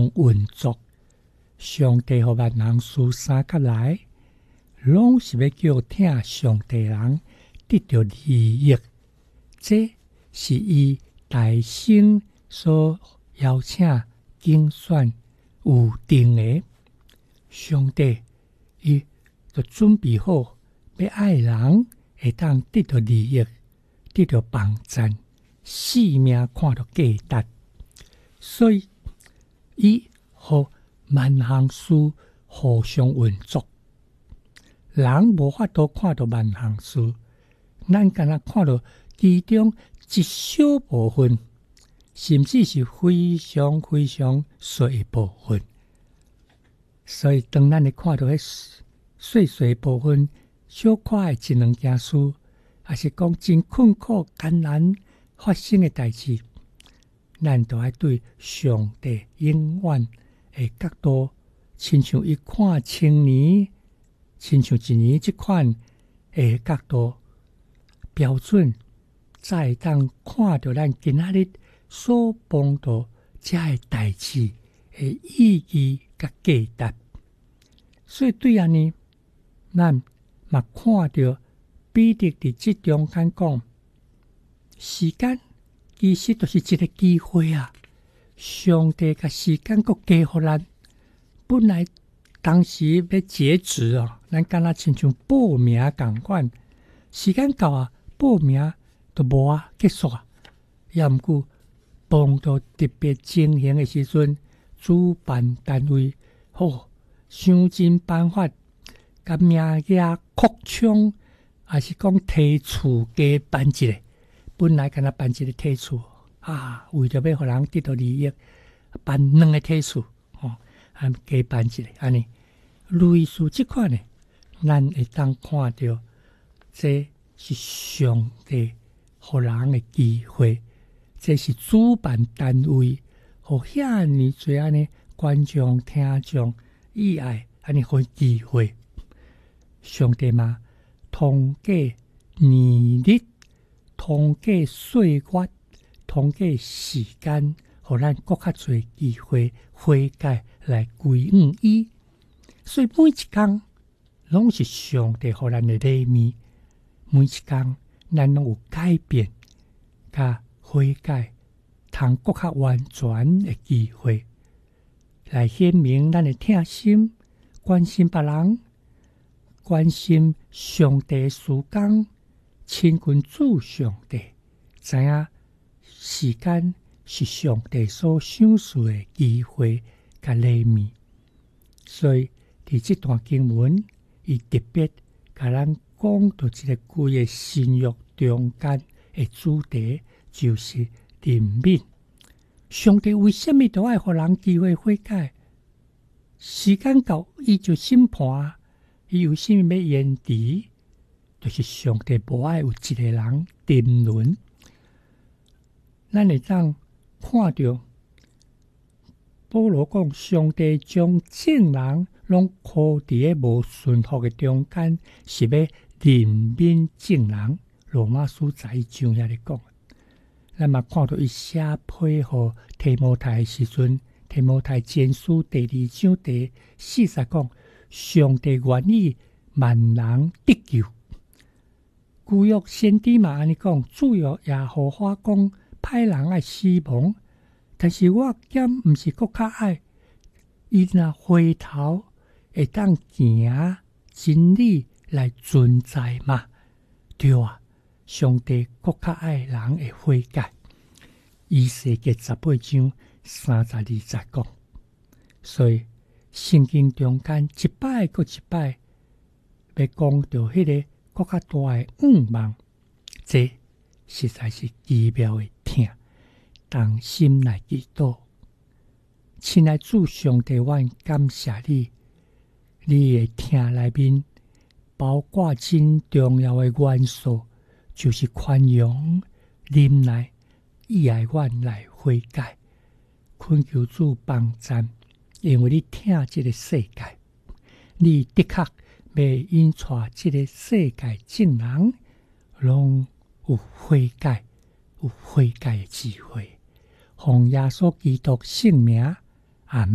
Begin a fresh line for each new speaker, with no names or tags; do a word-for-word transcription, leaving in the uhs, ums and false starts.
常运作。上帝和万人输三角来，拢是要叫听上帝人得到利益。这是伊大圣所邀请竞选有定的。上帝伊就准备好，要爱人会当得到利益，得到帮赞，性命看到价值。所以伊和万行事互相运作，人无法度看到万行事，咱敢若看到其中一小部分，甚至是非常非常小的部分。所以当咱咧看到迄细细部分小可的一两件事，还是讲真困苦艰难发生的代志，咱都要对上帝永远的角度，亲像伊看青年，亲像一年这款的角度标准，才会当看到咱今仔日所碰到这的代志的意义甲价值。所以对安尼，咱嘛看到彼得伫这中间讲，时间其实就是一个机会啊！上帝甲时间阁加互咱，本来当时要截止哦，咱敢若亲像报名共款，时间到啊，报名就无啊，结束啊。也毋过碰到特别情形的时阵，主办单位吼想尽办法，甲名额扩充，还是讲梯次加办一个。本来敢若办一个梯次啊，为着要互人得到利益，办两个梯次，吼、哦，啊加办一个，安尼类似即款呢，咱会当看到，这是上帝互人的机会，这是主办单位互遐尼侪安尼观众听众意爱安尼互机会。上帝嘛，通过年日，通过岁月，通过时间，互咱更较侪机会悔改来归向伊。所以每一天拢是上帝互咱的礼物，每一天咱拢有改变、甲悔改，通更较完全的机会，来显明咱的疼心、关心别人、关心上帝的事工，亲近主上帝，知影时间是上帝所赏赐的机会甲礼物。所以伫这段经文，伊特别甲咱讲到一个规个新约中间的主题，就是怜悯。上帝为什么都爱互人机会悔改？时间到，伊就审判。伊为什么要延迟？就是上帝无爱有一个人沉沦。咱会当看到保罗讲，上帝将正人拢箍伫个无顺服的中间，是要怜悯正人。罗马书十一章遐咧讲，咱嘛看到伊写批互提摩太的时阵，提摩太前书第二章第四节讲，上帝愿意万人得救。旧约先知嘛安尼讲，主要耶和华讲，歹人爱死亡，但是我兼毋是国较爱，伊若回头会当行真理来存在嘛？对啊，上帝国较爱人会悔改。以西结十八章三十二节讲，所以圣经中间一摆搁一摆，要讲到迄个国较大的愿望，这实在是奇妙的听，当心来祈祷。亲爱主上帝，我感谢你，你的听内面包括真重要的元素，就是宽容、忍耐、以爱阮来悔改。恳求主帮赞，因为你听这个世界，你的确要引带这个世界正人，拢有悔改，有悔改的机会。奉耶稣基督圣名，阿们。